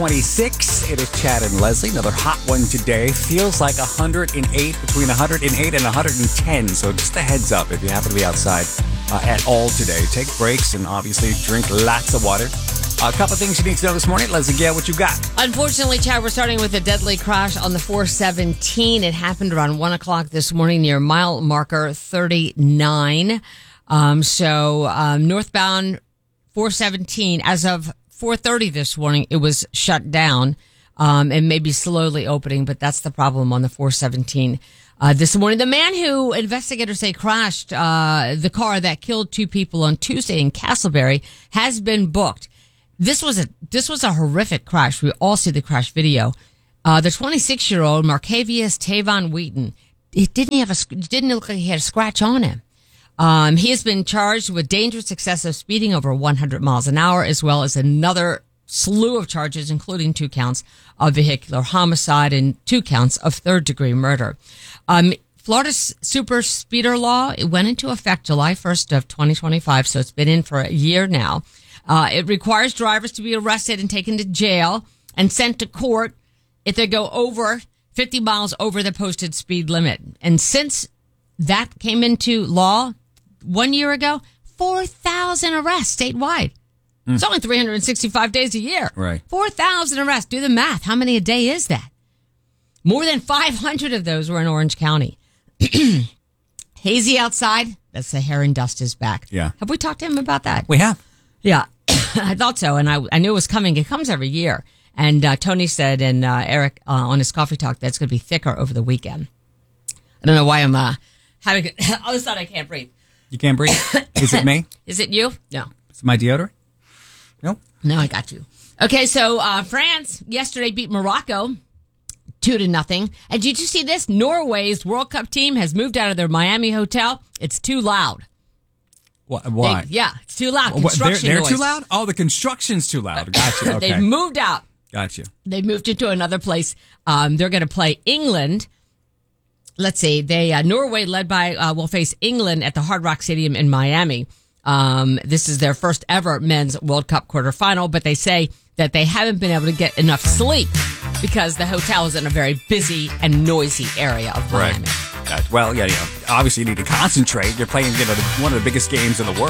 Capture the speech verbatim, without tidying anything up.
twenty-six. It is Chad and Leslie. Another hot one today. Feels like one hundred eight, between one hundred eight and one hundred ten. So just a heads up if you happen to be outside uh, at all today. Take breaks and obviously drink lots of water. A couple things you need to know this morning. Leslie, Gail, what you got? Unfortunately, Chad, we're starting with a deadly crash on the four seventeen. It happened around one o'clock this morning near mile marker thirty-nine. Um, so um, northbound four seventeen, as of four thirty this morning, it was shut down um, and maybe slowly opening, but that's the problem on the four seventeen. Uh, this morning, the man who investigators say crashed uh, the car that killed two people on Tuesday in Castleberry has been booked. This was a this was a horrific crash. We all see the crash video. Uh, the twenty-six-year-old Marcavius Tavon Wheaton, it didn't have a it didn't look like he had a scratch on him. Um, he has been charged with dangerous excessive speeding over one hundred miles an hour, as well as another slew of charges, including two counts of vehicular homicide and two counts of third-degree murder. Um, Florida's super speeder law, it went into effect July first of twenty twenty-five, so it's been in for a year now. Uh, it requires drivers to be arrested and taken to jail and sent to court if they go over fifty miles over the posted speed limit. And since that came into law one year ago, four thousand arrests statewide. Mm. It's only three hundred sixty-five days a year. Right. four thousand arrests. Do the math. How many a day is that? More than five hundred of those were in Orange County. Hazy outside. The Saharan dust is back. Yeah. Have we talked to him about that? We have. Yeah, I thought so, and I I knew it was coming. It comes every year. And uh, Tony said, and uh, Eric uh, on his coffee talk, that it's going to be thicker over the weekend. I don't know why I'm uh, having. All of a sudden, I can't breathe. You can't breathe. Is it me? Is it you? No. Is it my deodorant? No. No, I got you. Okay, so uh, France yesterday beat Morocco two to nothing. And did you see this? Norway's World Cup team has moved out of their Miami hotel. It's too loud. Why? They, yeah, it's too loud. What, Construction they're they're noise. too loud? Oh, the construction's too loud. Gotcha. Okay. They've moved out. Gotcha. They moved into another place. Um, they're going to play England. Let's see. They uh, Norway, led by, uh, will face England at the Hard Rock Stadium in Miami. Um, this is their first ever men's World Cup quarterfinal, but they say that they haven't been able to get enough sleep because the hotel is in a very busy and noisy area of Miami. Right. Well, yeah, you know, obviously you need to concentrate. You're playing, you know, one of the biggest games in the world.